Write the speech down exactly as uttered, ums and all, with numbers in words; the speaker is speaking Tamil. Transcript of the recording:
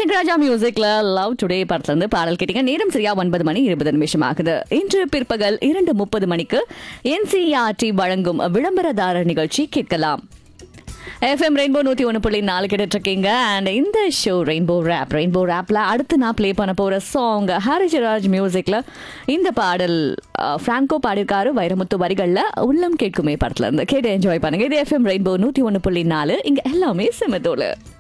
இளையராஜா மியூசிக்ல லவ் டுடே படத்துல இருந்து பாடல் கேட்டீங்க. நேரம் சரியா ஒன்பது மணி இருபது நிமிஷம் ஆகுது. இன்று பிற்பகல் இரண்டு முப்பது மணிக்கு என்சிஆர்டி வழங்கும் விளம்பரதாரர் நிகழ்ச்சி கேட்கலாம். எஃப்எம் ரெயின்போ நூத்தி ஒன்று புள்ளி நாலு கேட்டுட்டு இருக்கீங்க. அண்ட் இந்த ஷோ ரெயின்போ ரேப். ரெயின்போ ரேப்ல அடுத்து நான் பிளே பண்ண போற சாங் ஹரிஜராஜ் மியூசிக்ல இந்த பாடல் பிராங்கோ பாடியிருக்காரு. வைரமுத்து வரிகள்ல உள்ளம் கேட்குமே படத்துல இருந்து கேட்டு என்ஜாய் பண்ணுங்க. இது எஃப்எம் ரெயின்போ நூத்தி ஒன்று புள்ளி நாலு. இங்க எல்லாமே செமத்தோல.